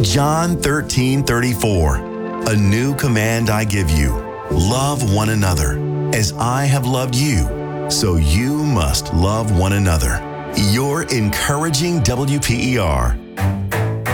John 13:34. A new command I give you. Love one another. As I have loved you, so you must love one another. Your encouraging WPER.